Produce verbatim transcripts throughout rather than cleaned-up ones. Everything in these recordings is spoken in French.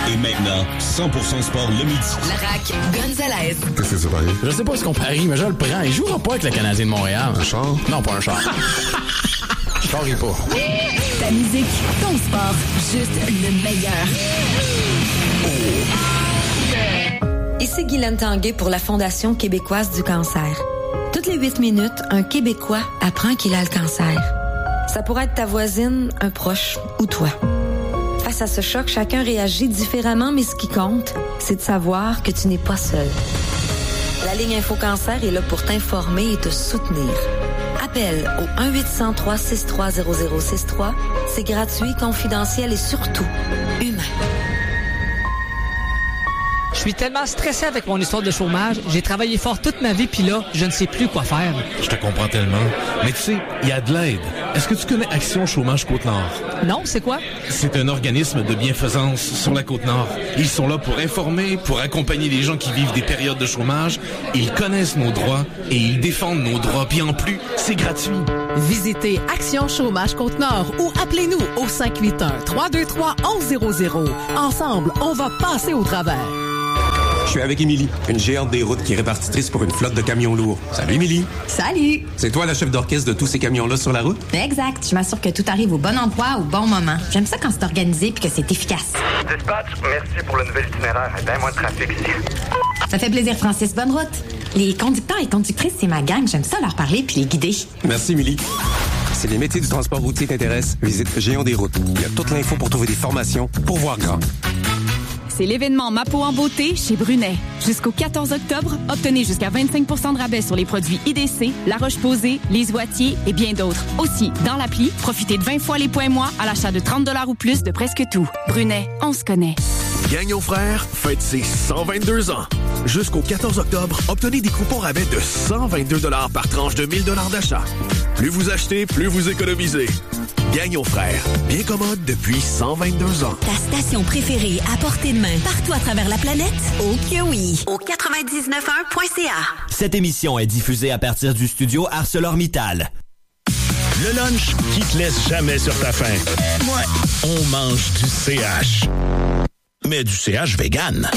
Et maintenant, cent pour cent sport le midi. La R A C Gonzalez. Qu'est-ce que c'est pareil? Je sais pas ce qu'on parie, mais je le prends. Il jouera pas avec le Canadien de Montréal. Un char? Non, pas un char. Je parie pas. Ta musique, ton sport, juste le meilleur. Ici Guylaine Tanguay pour la Fondation québécoise du cancer. Toutes les huit minutes, un Québécois apprend qu'il a le cancer. Ça pourrait être ta voisine, un proche ou toi. Face à ce choc, chacun réagit différemment, mais ce qui compte, c'est de savoir que tu n'es pas seul. La ligne Info Cancer est là pour t'informer et te soutenir. Appelle au un huit zéro trois six trois zéro zéro six trois. C'est gratuit, confidentiel et surtout humain. Je suis tellement stressé avec mon histoire de chômage. J'ai travaillé fort toute ma vie, puis là, je ne sais plus quoi faire. Je te comprends tellement. Mais tu sais, il y a de l'aide. Est-ce que tu connais Action Chômage Côte-Nord? Non, c'est quoi? C'est un organisme de bienfaisance sur la Côte-Nord. Ils sont là pour informer, pour accompagner les gens qui vivent des périodes de chômage. Ils connaissent nos droits et ils défendent nos droits. Puis en plus, c'est gratuit. Visitez Action Chômage Côte-Nord ou appelez-nous au cinq huit un, trois deux trois, un un zéro zéro. Ensemble, on va passer au travers. Je suis avec Émilie, une géante des routes qui est répartitrice pour une flotte de camions lourds. Salut Émilie. Salut. C'est toi la chef d'orchestre de tous ces camions-là sur la route? Exact. Je m'assure que tout arrive au bon endroit au bon moment. J'aime ça quand c'est organisé puis que c'est efficace. Dispatch, merci pour le nouvel itinéraire. Ben moins de trafic ici. Ça fait plaisir, Francis. Bonne route. Les conducteurs et conductrices, c'est ma gang. J'aime ça leur parler puis les guider. Merci Émilie. Si les métiers du transport routier t'intéressent, visite Géant des routes. Il y a toute l'info pour trouver des formations pour voir grand. C'est l'événement Ma peau en beauté chez Brunet. Jusqu'au quatorze octobre, obtenez jusqu'à vingt-cinq pour cent de rabais sur les produits I D C, La Roche-Posay, Les Oitiers et bien d'autres. Aussi, dans l'appli, profitez de vingt fois les points mois à l'achat de trente dollars ou plus de presque tout. Brunet, on se connaît. Gagnon Frères fête ses cent vingt-deux ans. Jusqu'au quatorze octobre, obtenez des coupons rabais de cent vingt-deux dollars par tranche de mille dollars d'achat. Plus vous achetez, plus vous économisez. Gagnon Frères, bien commode depuis cent vingt-deux ans. Ta station préférée à portée de main partout à travers la planète? Oh que oui! Au quatre-vingt-dix-neuf un point c a. Cette émission est diffusée à partir du studio ArcelorMittal. Le lunch qui te laisse jamais sur ta faim. Ouais, on mange du C H. Mais du C H vegan.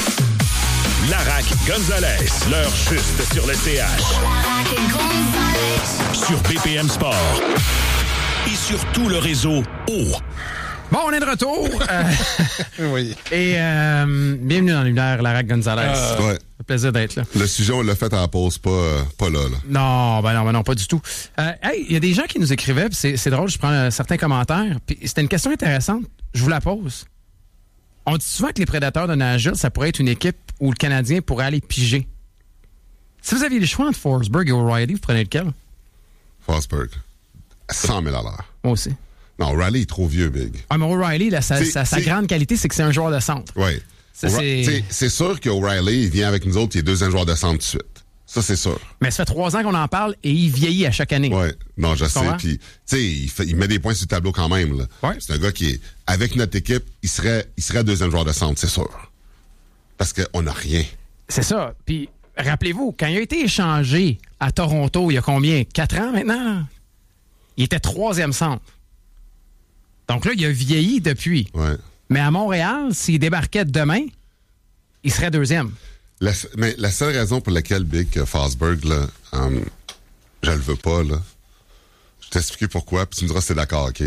La R A C Gonzalez, l'heure juste sur le C H. La R A C Gonzalez. Sur B P M Sport. Et sur tout le réseau O. Bon, on est de retour. Euh, oui. Et euh, bienvenue dans l'univers, la R A C Gonzalez. Euh, ouais. Ça fait plaisir d'être là. Le sujet, on l'a fait à la pause, pas, euh, pas là, là. Non, ben non, ben non, pas du tout. Euh, hey, il y a des gens qui nous écrivaient, puis c'est, c'est drôle, je prends euh, certains commentaires, puis c'était une question intéressante. Je vous la pose. On dit souvent que les Prédateurs de Nashville, ça pourrait être une équipe où le Canadien pourrait aller piger. Si vous aviez le choix entre Forsberg et O'Reilly, vous prenez lequel? Forsberg. cent mille à l'heure. Moi aussi. Non, O'Reilly est trop vieux, Big. Ah, mais O'Reilly, là, sa, sa, sa grande qualité, c'est que c'est un joueur de centre. Oui. Ça, c'est... c'est sûr qu'O'Reilly, il vient avec nous autres, il est deuxième joueur de centre tout de suite. Ça, c'est sûr. Mais ça fait trois ans qu'on en parle et il vieillit à chaque année. Oui, non, je tu sais. Puis, tu sais, il, fait, il met des points sur le tableau quand même. Là. Ouais. C'est un gars qui est, avec notre équipe, il serait, il serait deuxième joueur de centre, c'est sûr. Parce qu'on n'a rien. C'est ça. Puis, rappelez-vous, quand il a été échangé à Toronto, il y a combien? Quatre ans maintenant? Il était troisième centre. Donc là, il a vieilli depuis. Ouais. Mais à Montréal, s'il débarquait demain, il serait deuxième. La, mais la seule raison pour laquelle Big Forsberg, là, um, je le veux pas, là, je vais t'expliquer pourquoi, puis tu me diras si t'es d'accord, OK?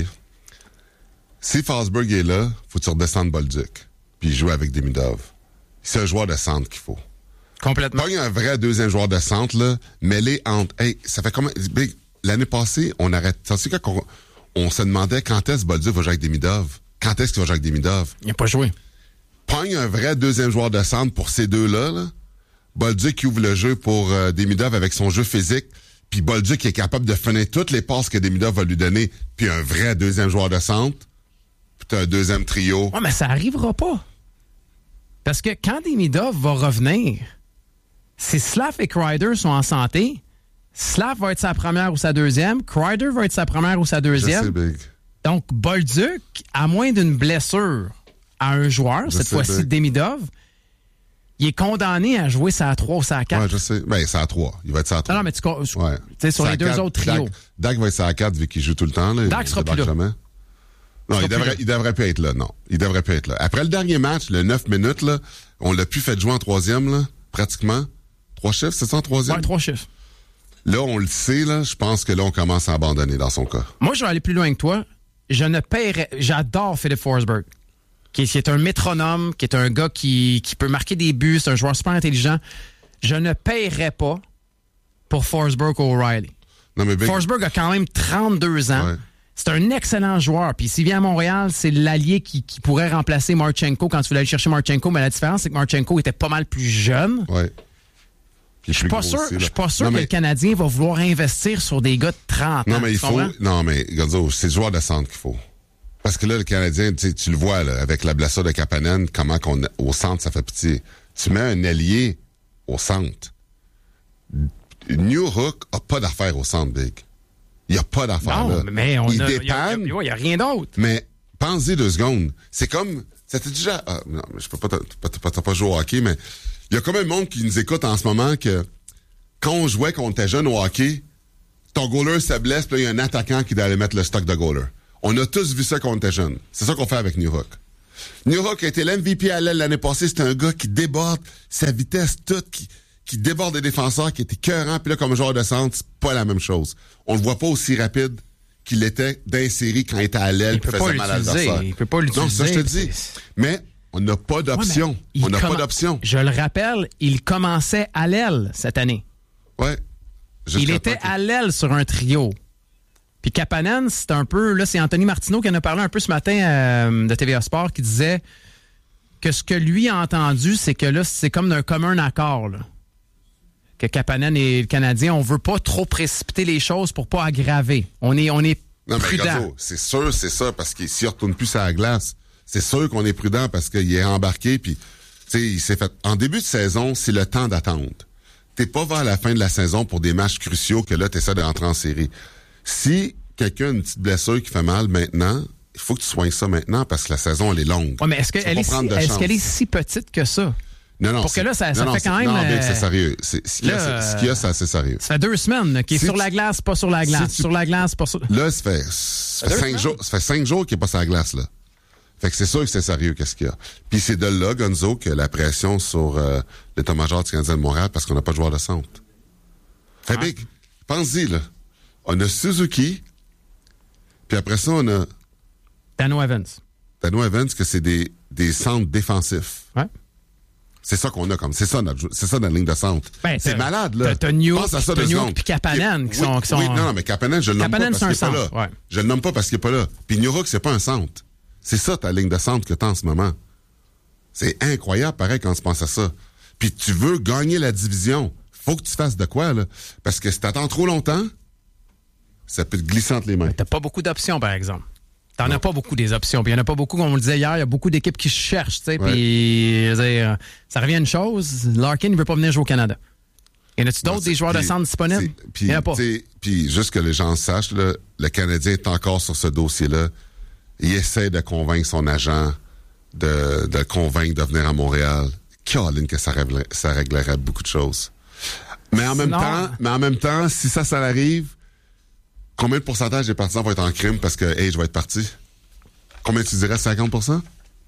Si Forsberg est là, faut que tu redescendes Bolduc, puis il joue avec Demidov. C'est un joueur de centre qu'il faut. Complètement. Pas un vrai deuxième joueur de centre, là, mêlé entre... Hey, ça fait comment... Big, l'année passée, on arrête... Tu sais, quand on, on se demandait quand est-ce que Bolduc va jouer avec Demidov? Quand est-ce qu'il va jouer avec Demidov? Il n'a pas joué. Pogne un vrai deuxième joueur de centre pour ces deux-là. Là. Bolduc qui ouvre le jeu pour euh, Demidov avec son jeu physique, puis Bolduc qui est capable de finir toutes les passes que Demidov va lui donner, puis un vrai deuxième joueur de centre, puis t'as un deuxième trio. Ouais, mais ça arrivera pas. Parce que quand Demidov va revenir, si Slav et Kreider sont en santé, Slav va être sa première ou sa deuxième, Kreider va être sa première ou sa deuxième. Je sais, Big. Donc, Bolduc, à moins d'une blessure à un joueur, je cette fois-ci Big. Demidov, il est condamné à jouer ça à trois ou ça à quatre. Ouais, je sais. Ben, c'est à trois. Il va être ça à trois. Non, non, mais tu ouais. sais, sur les deux quatre, autres trios. Dak, Dak va être ça à quatre vu qu'il joue tout le temps. Là. Dak sera plus là. Jamais. Non, il devrait, il devrait plus être là, non. Il devrait plus être là. Après le dernier match, le neuf minutes, là, on l'a plus fait jouer en troisième, là, pratiquement. Trois chiffres, c'est ça en troisième? Ouais, trois chiffres. Là, on le sait, là, je pense que là, on commence à abandonner dans son cas. Moi, je vais aller plus loin que toi. Je ne paierais... J'adore Philip Forsberg, qui est, qui est un métronome, qui est un gars qui, qui peut marquer des buts, c'est un joueur super intelligent. Je ne paierais pas pour Forsberg ou O'Reilly. Non, mais Big... Forsberg a quand même trente-deux ans. Ouais. C'est un excellent joueur. Puis s'il vient à Montréal, c'est l'allié qui, qui pourrait remplacer Marchenko quand tu voulais aller chercher Marchenko. Mais la différence, c'est que Marchenko était pas mal plus jeune. Ouais. Je suis pas sûr, je suis pas sûr non, que mais... le Canadien va vouloir investir sur des gars de trente ans. Non, mais il faut. Non, mais Gonzo, c'est le joueur de centre qu'il faut. Parce que là, le Canadien, tu le vois, là, avec la blessure de Kapanen, comment qu'on, au centre, ça fait pitié. Tu mets un allié au centre. New Hook a pas d'affaire au centre, Big. Il n'y a pas d'affaire non, là. Mais on il a, dépanne. Il n'y a, a, a rien d'autre. Mais pensez deux secondes. C'est comme. C'était déjà. Ah, non, je peux pas, pas, pas, pas jouer au hockey, mais il y a quand même un monde qui nous écoute en ce moment que quand on jouait, quand on était jeune au hockey, ton goaler se blesse, puis il y a un attaquant qui doit aller mettre le stock de goaler. On a tous vu ça quand on était jeune. C'est ça qu'on fait avec New Hook. New Hook a été l'M V P à l'aile l'année passée. C'était un gars qui déborde sa vitesse toute, qui, qui déborde des défenseurs, qui était cœurant. Puis là, comme joueur de centre, c'est pas la même chose. On le voit pas aussi rapide qu'il était d'insérer quand il était à l'aile et faisait mal à l'adversaire. Il peut pas l'utiliser. Non, ça je te dis. Mais on n'a pas d'option. Ouais, on n'a comm... pas d'option. Je le rappelle, il commençait à l'aile cette année. Ouais. Il était que... à l'aile sur un trio. Puis Kapanen, c'est un peu... Là, c'est Anthony Martineau qui en a parlé un peu ce matin euh, de T V A Sport, qui disait que ce que lui a entendu, c'est que là, c'est comme d'un commun accord, là. Que Kapanen et le Canadien, on veut pas trop précipiter les choses pour pas aggraver. On est, on est non, prudent. Mais Gazo, c'est sûr, c'est ça, parce qu'il s'y retourne plus à la glace. C'est sûr qu'on est prudent parce qu'il est embarqué, puis tu sais, il s'est fait... En début de saison, c'est le temps d'attendre. T'es pas vers la fin de la saison pour des matchs cruciaux que là, t'essaies de rentrer en série. Si quelqu'un a une petite blessure qui fait mal maintenant, il faut que tu soignes ça maintenant parce que la saison, elle est longue. Ouais, mais est-ce, que elle est, si, est-ce qu'elle est si petite que ça? Non, non. Pour que là, ça, ça non, fait quand même... Non, euh, c'est sérieux. C'est, ce, qu'il là, a, c'est, ce qu'il y a, c'est assez sérieux. Ça fait deux semaines qu'il est si sur tu, la glace, pas sur la glace. Si tu, sur la glace, pas sur... Là, ça fait, ça fait, cinq, jours, ça fait cinq jours qu'il n'est pas sur la glace, là. Fait que c'est sûr que c'est sérieux, qu'est-ce qu'il y a. Puis c'est de là, Gonzo, que la pression sur euh, l'état-major du Canadien de Montréal parce qu'on n'a pas de joueur de centre. Fait ah. Big, pense-y, là. On a Suzuki, puis après ça, on a... Dano Evans. Dano Evans, que c'est des, des centres défensifs. Ouais. C'est ça qu'on a comme... C'est ça notre, c'est ça notre ligne de centre. Ben, c'est malade, là. T'as New York puis Kapanen qui, qui sont... Oui, qui sont... oui, non, non, mais Kapanen, je le nomme Kapanen, pas parce qu'il n'est pas là. Ouais. Je le nomme pas parce qu'il n'est pas là. Puis New York, c'est pas un centre. C'est ça ta ligne de centre que t'as en ce moment. C'est incroyable, pareil, quand tu penses à ça. Puis tu veux gagner la division. Faut que tu fasses de quoi, là? Parce que si t'attends trop longtemps, ça peut te glisser entre les mains. Mais t'as pas beaucoup d'options, par exemple. T'en non. as pas beaucoup des options. Puis il y en a pas beaucoup, comme on le disait hier, il y a beaucoup d'équipes qui se cherchent, tu sais. Ouais. Puis euh, ça revient à une chose, Larkin ne veut pas venir jouer au Canada. Y en a-tu d'autres, non, des joueurs pis, de centre disponibles? Il y en a pas. Puis juste que les gens sachent, là, le Canadien est encore sur ce dossier-là. Il essaie de convaincre son agent, de, de le convaincre de venir à Montréal. Caroline, que ça réglerait, ça réglerait beaucoup de choses. Mais en même non. temps, mais en même temps, si ça, ça arrive, combien de pourcentage des partisans vont être en crime parce que Age va être parti? Combien tu dirais, cinquante pour cent?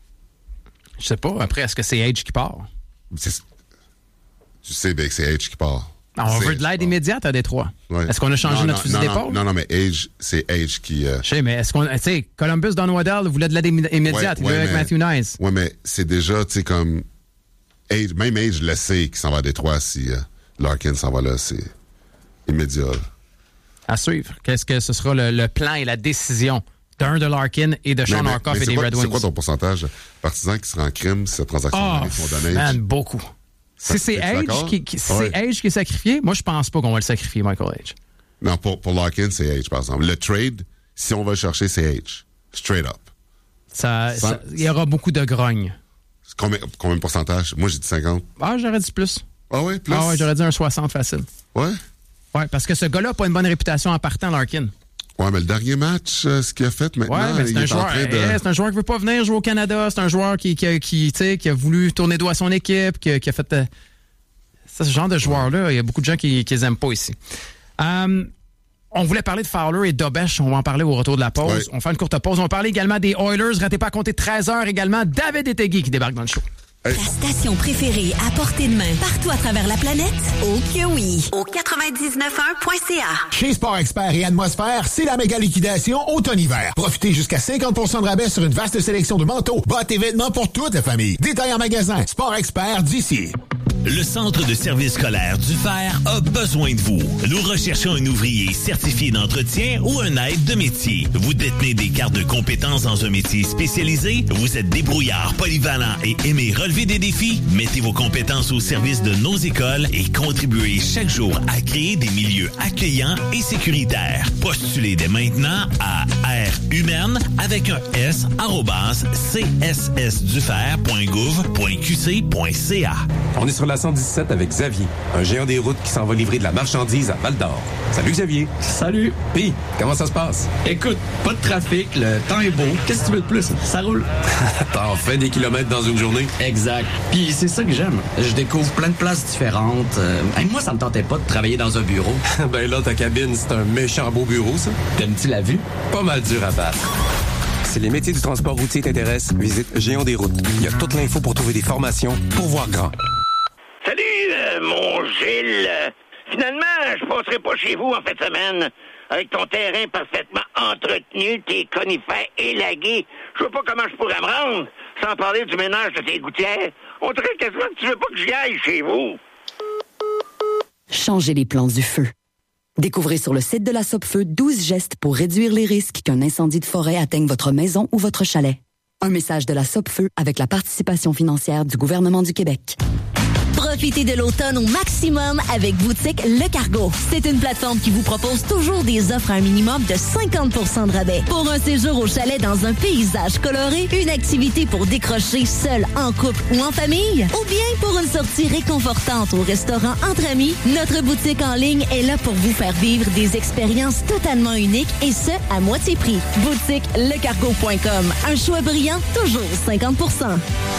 Je sais pas. Après, est-ce que c'est Age qui part? C'est, tu sais bien que c'est Age qui part. Non, on c'est veut de l'aide immédiate à Détroit. Ouais. Est-ce qu'on a changé non, notre fusil d'épaule? Non, non, mais Age, c'est Age qui... Euh... Je sais, mais est-ce qu'on... Tu sais, Columbus, Don Waddell voulait de l'aide immédiate. Ouais, il ouais, avec Matthew Nice. Oui, mais c'est déjà, tu sais, comme... Age, même Age le sait qu'il s'en va à Détroit si euh, Larkin s'en va là. C'est immédiat. À suivre. Qu'est-ce que ce sera le, le plan et la décision d'un de Larkin et de Sean Harkoff et des quoi, Red Wings? C'est quoi ton pourcentage de partisans qui sera en crime si cette transaction oh, arrive pour donner? Man, beaucoup. Si c'est Age qui, qui, si ouais. Age qui est sacrifié, moi, je pense pas qu'on va le sacrifier, Michael Age. Non, pour, pour Larkin, c'est Age, par exemple. Le trade, si on va le chercher, c'est Age. Straight up. Ça, ça, il y aura beaucoup de grogne. Combien, combien de pourcentage? Moi, j'ai dit cinquante. Ah, j'aurais dit plus. Ah oui, plus? Ah oui, j'aurais dit un soixante facile. Ouais? Ouais, parce que ce gars-là n'a pas une bonne réputation en partant, Larkin. Ouais, mais le dernier match, euh, ce qu'il a fait maintenant, ouais, mais c'est il un est joueur, en train de... hey, c'est un joueur qui veut pas venir jouer au Canada. C'est un joueur qui, qui, qui, tu sais, qui a voulu tourner doigt à son équipe, qui, qui a fait... Euh... Ça, ce genre de joueur-là, il y a beaucoup de gens qui ne les aiment pas ici. Um, On voulait parler de Fowler et d'Obesch. On va en parler au retour de la pause. Oui. On fait une courte pause. On va parler également des Oilers. Ratez pas à compter treize heures également. David Etegui qui débarque dans le show. Ta station préférée à portée de main partout à travers la planète? Oh que oui! Au quatre-vingt-dix-neuf un point c a. Chez Sport Expert et Atmosphère, c'est la méga liquidation automne-hiver. Profitez jusqu'à cinquante pour cent de rabais sur une vaste sélection de manteaux, bottes et vêtements pour toute la famille. Détail en magasin. Sport Expert d'ici. Le Centre de service scolaire du Fer a besoin de vous. Nous recherchons un ouvrier certifié d'entretien ou un aide de métier. Vous détenez des cartes de compétences dans un métier spécialisé? Vous êtes débrouillard, polyvalent et aimez relever des défis? Mettez vos compétences au service de nos écoles et contribuez chaque jour à créer des milieux accueillants et sécuritaires. Postulez dès maintenant à rhumaine avec un S arrobas c s s du fer point gouv point q c point c a. On est sur la cent dix-sept avec Xavier, un géant des routes qui s'en va livrer de la marchandise à Val-d'Or. Salut Xavier. Salut. Puis, comment ça se passe? Écoute, pas de trafic, le temps est beau. Qu'est-ce que tu veux de plus? Ça roule. T'en fais des kilomètres dans une journée? Exact. Puis c'est ça que j'aime. Je découvre plein de places différentes. Euh, hey, moi, ça me tentait pas de travailler dans un bureau. Ben là, ta cabine, c'est un méchant beau bureau, ça. T'aimes-tu la vue? Pas mal dur à battre. Si les métiers du transport routier t'intéressent, visite Géant des routes. Il y a toute l'info pour trouver des formations pour voir grand. Salut, euh, mon Gilles. Finalement, je passerai pas chez vous en fin de semaine. Avec ton terrain parfaitement entretenu, tes conifères élagués, je vois pas comment je pourrais me rendre, sans parler du ménage de tes gouttières. On dirait quasiment que tu veux pas que j'y aille chez vous. Changez les plans du feu. Découvrez sur le site de la Sopfeu douze gestes pour réduire les risques qu'un incendie de forêt atteigne votre maison ou votre chalet. Un message de la Sopfeu avec la participation financière du gouvernement du Québec. Profitez de l'automne au maximum avec Boutique Le Cargo. C'est une plateforme qui vous propose toujours des offres à un minimum de cinquante pour cent de rabais. Pour un séjour au chalet dans un paysage coloré, une activité pour décrocher seul, en couple ou en famille, ou bien pour une sortie réconfortante au restaurant entre amis, notre boutique en ligne est là pour vous faire vivre des expériences totalement uniques et ce, à moitié prix. boutique le cargo point com. Un choix brillant, toujours cinquante pour cent.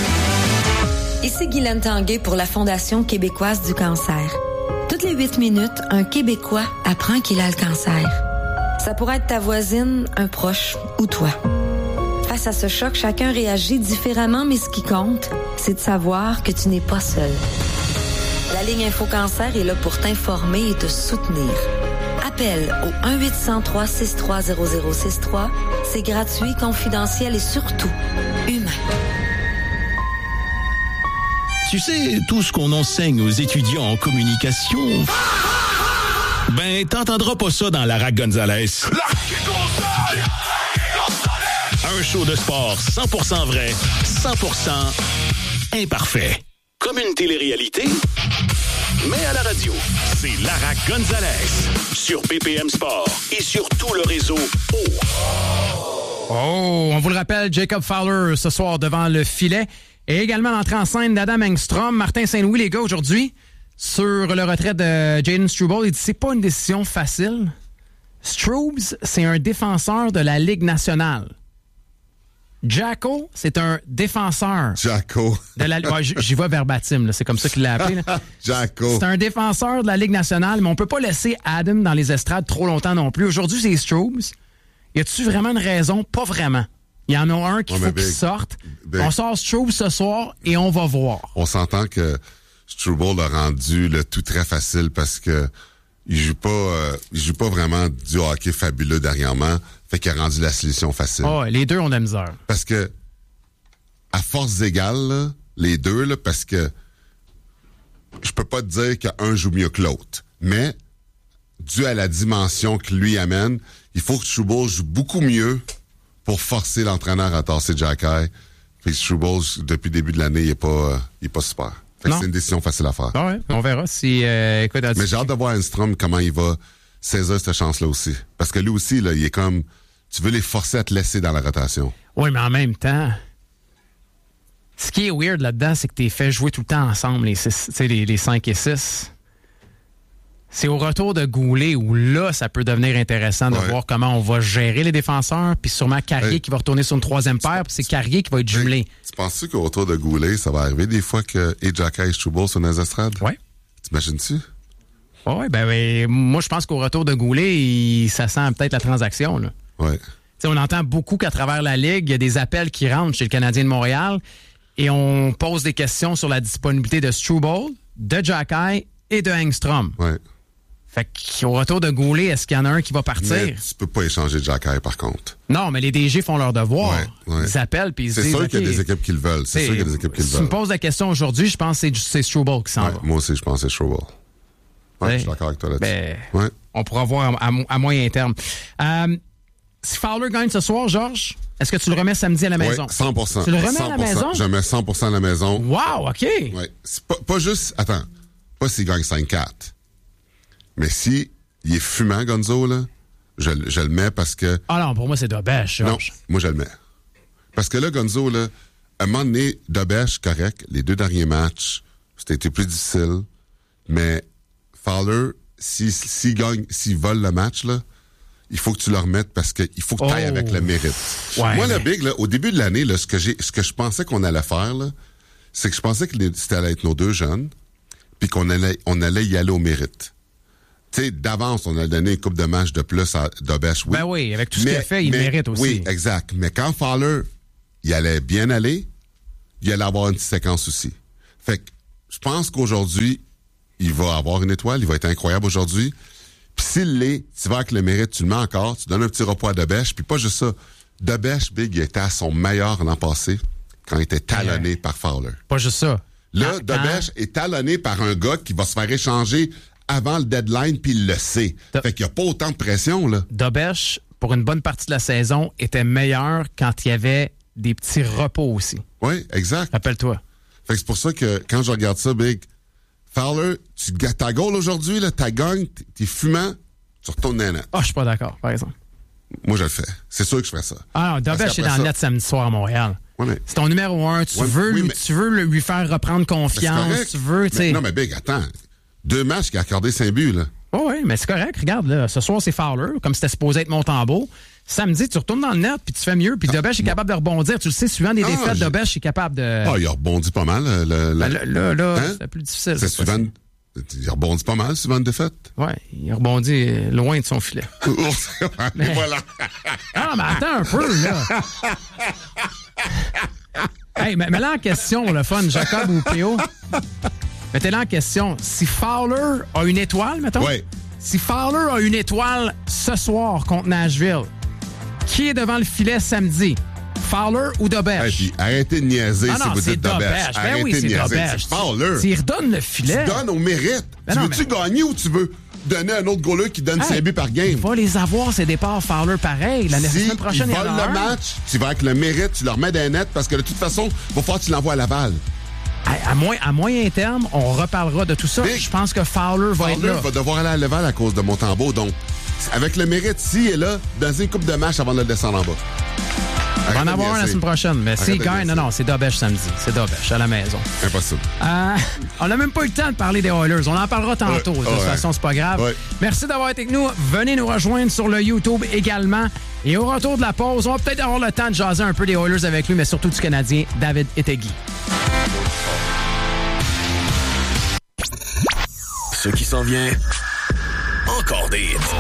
Ici Guylaine Tanguay pour la Fondation québécoise du cancer. Toutes les huit minutes, un Québécois apprend qu'il a le cancer. Ça pourrait être ta voisine, un proche ou toi. Face à ce choc, chacun réagit différemment, mais ce qui compte, c'est de savoir que tu n'es pas seul. La ligne Info Cancer est là pour t'informer et te soutenir. Appelle au un huit zéro trois six trois zéro zéro six trois. C'est gratuit, confidentiel et surtout humain. Tu sais, tout ce qu'on enseigne aux étudiants en communication, ben, t'entendras pas ça dans Lara Gonzalez. Un show de sport cent pour cent vrai, cent pour cent imparfait. Comme une télé-réalité, mais à la radio. C'est Lara Gonzalez sur B P M Sport et sur tout le réseau O. Oh, on vous le rappelle, Jacob Fowler ce soir devant le filet. Et également l'entrée en scène d'Adam Engstrom. Martin Saint-Louis, les gars, aujourd'hui, sur le retrait de Jayden Struble, il dit c'est pas une décision facile. Strubes, c'est un défenseur de la Ligue nationale. Jacko, c'est un défenseur. Jacko. De la, ouais, j'y vois verbatim, là, c'est comme ça qu'il l'a appelé. Là. Jacko. C'est un défenseur de la Ligue nationale, mais on peut pas laisser Adam dans les estrades trop longtemps non plus. Aujourd'hui, c'est Strubes. Y a-tu vraiment une raison? Pas vraiment. Il y en a un qu'il ouais, faut qu'il sorte. Big. On sort Strubel ce soir et on va voir. On s'entend que Strubel a rendu le tout très facile parce que il joue pas euh, il joue pas vraiment du hockey fabuleux dernièrement. Fait qu'il a rendu la solution facile. Oh, les deux ont de la misère. Parce que à force égale, là, les deux, là, parce que je peux pas te dire qu'un joue mieux que l'autre. Mais dû à la dimension que lui amène, il faut que Strubel joue beaucoup mieux pour forcer l'entraîneur à tasser Jacky. Puis Strubel, depuis le début de l'année, il est pas, euh, il est pas super. Fait que c'est une décision facile à faire. Ah ouais, on verra si... Euh, écoute, mais j'ai hâte de voir Enstrom comment il va saisir cette chance-là aussi. Parce que lui aussi, là, il est comme... Tu veux les forcer à te laisser dans la rotation. Oui, mais en même temps... Ce qui est weird là-dedans, c'est que t'es fait jouer tout le temps ensemble, les, six, les, les cinq et six. C'est au retour de Goulet où là, ça peut devenir intéressant de ouais. voir comment on va gérer les défenseurs, puis sûrement Carrier hey. qui va retourner sur une troisième paire, puis c'est Carrier qui va être jumelé. Hey. Tu penses-tu qu'au retour de Goulet, ça va arriver des fois que et Jacky et Strubel sont dans les estrades? Oui. T'imagines-tu? Oui, ben oui. Moi, je pense qu'au retour de Goulet, il, ça sent peut-être la transaction. Là. Ouais. T'sais, on entend beaucoup qu'à travers la Ligue, il y a des appels qui rentrent chez le Canadien de Montréal et on pose des questions sur la disponibilité de Struble, de Jacky et de Engstrom. Ouais. Fait qu'au retour de Goulet, est-ce qu'il y en a un qui va partir? Mais tu peux pas échanger Jacky, par contre. Non, mais les D G font leur devoir. Ouais, ouais. Ils appellent puis ils se C'est disent... sûr okay, qu'il y a des équipes qui le veulent. C'est sûr qu'il y a des équipes qui le si veulent. tu me poses la question aujourd'hui, je pense que c'est, c'est Struble qui s'en ouais, va. Moi aussi, je pense que c'est Struble. Ouais, je suis d'accord avec toi là-dessus. Ben, ouais. On pourra voir à, à, à moyen terme. Euh, si Fowler gagne ce soir, Georges, est-ce que tu le remets samedi à la maison? Oui, cent pour cent. Tu le remets cent pour cent. à la maison? Je mets cent pour cent à la maison. Wow, OK. Ouais. C'est pas, pas juste... Attends. Pas s'il gagne cinq quatre. Mais si il est fumant, Gonzo, là, je, je le mets parce que... Ah non, pour moi, c'est Dobèche, Georges. Non, moi, je le mais. Parce que là, Gonzo, là, à un moment donné, Dobèche, correct. Les deux derniers matchs, c'était été plus difficile. Mais Fowler, s'il si, si gagne, s'il vole le match, là, il faut que tu le remettes parce qu'il faut que tu ailles oh. avec le mérite. Ouais, moi, mais... le Big, là, au début de l'année, là, ce que j'ai, ce que je pensais qu'on allait faire, là, c'est que je pensais que les, c'était allait être nos deux jeunes, puis qu'on allait, on allait y aller au mérite. Tu sais, d'avance, on a donné une coupe de match de plus à Dobèche, oui. Ben oui, avec tout ce mais, qu'il a fait, il mais, mérite aussi. Oui, exact. Mais quand Fowler, il allait bien aller, il allait avoir une petite séquence aussi. Fait que, je pense qu'aujourd'hui, il va avoir une étoile, il va être incroyable aujourd'hui. Puis s'il l'est, tu vas avec le mérite, tu le mets encore, tu donnes un petit repos à Dobèche, puis pas juste ça. Dobèche, Big, il était à son meilleur l'an passé, quand il était talonné ouais. par Fowler. Pas juste ça. Là, quand, Dobèche quand... est talonné par un gars qui va se faire échanger avant le deadline, puis il le sait. Do... Fait qu'il n'y a pas autant de pression, là. Dobèche, pour une bonne partie de la saison, était meilleur quand il y avait des petits repos aussi. Oui, exact. Rappelle-toi. Fait que c'est pour ça que, quand je regarde ça, Big, Fowler, tu gagnes ta goal aujourd'hui, là, ta gagne, t'es fumant, tu retournes dans la net. Ah, oh, je suis pas d'accord, par exemple. Moi, je le fais. C'est sûr que je ferais ça. Ah non, Dobèche est dans le net samedi soir à Montréal. Ouais, mais... C'est ton numéro un. Tu, ouais, veux, oui, lui, mais... tu veux lui faire reprendre confiance. Tu veux, tu sais. Non, mais Big, attends. Deux matchs qui a accordé cinq buts, là. Oui, oui, mais c'est correct. Regarde, là, ce soir, c'est Fowler, comme c'était supposé être Montembeau. Samedi, tu retournes dans le net, puis tu fais mieux. Puis Dobèche est capable de rebondir. Tu le sais, suivant des ah, défaites, Dobèche est capable de... Ah, il a rebondi pas mal. Le, le... Ben, là, là, là hein? c'est plus difficile. C'est suivant... Il rebondit pas mal, suivant une défaite. Oui, il rebondit loin de son filet. mais... voilà. Ah, mais attends un peu, là. Hey, mais, mais là en question, le fun, Jacob ou P O, mettez-là en question. Si Fowler a une étoile, mettons. Oui. Si Fowler a une étoile ce soir contre Nashville, qui est devant le filet samedi? Fowler ou Dobèche? Hey, arrêtez de niaiser ah si non, vous dites Dobèche. Ben arrêtez oui, de c'est niaiser. Dobèche. C'est Fowler. S'il redonne le filet... Tu donnes au mérite. Ben tu veux-tu mais... gagner ou tu veux donner un autre goaler qui donne hey, cinq buts par game? Il va les avoir, ces départs Fowler pareil. La si semaine prochaine, il il y en a vole un. le match, tu vas avec le mérite, tu le remets dans les nets parce que de toute façon, il va falloir que tu l'envoies à Laval. À, à, moyen, à moyen terme, on reparlera de tout ça. Big. Je pense que Fowler va Fowler être là. va devoir aller à Laval à cause de Montembeau. Donc, avec le mérite, s'il est là, dans une coupe de match avant de le descendre en bas. On va en avoir un la semaine prochaine, mais s'il gagne, non, non, c'est Dobèche samedi. C'est Dobèche à la maison. Impossible. Euh, on n'a même pas eu le temps de parler des Oilers. On en parlera tantôt. Ouais, de toute ouais. façon, c'est pas grave. Ouais. Merci d'avoir été avec nous. Venez nous rejoindre sur le YouTube également. Et au retour de la pause, on va peut-être avoir le temps de jaser un peu des Oilers avec lui, mais surtout du Canadien, David Etegi. Ce qui s'en vient, encore des